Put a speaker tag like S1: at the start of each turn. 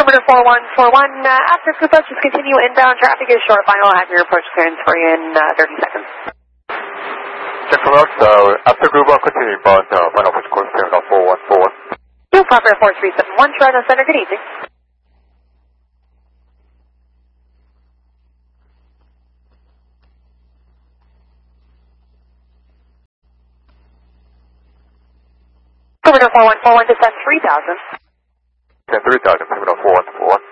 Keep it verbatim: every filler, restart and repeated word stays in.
S1: Perimeter four one four one, uh, after approach, just continue inbound traffic is short final. I'll have your approach clearance for you in uh, thirty seconds.
S2: Check from out, uh, after group, I'll continue inbound, uh, final approach course terminal four one four one.
S1: No, proper four three seven one, Toronto Center, good evening. Perimeter four one four one, descend three thousand.
S2: Descend three thousand, terminal four one four one.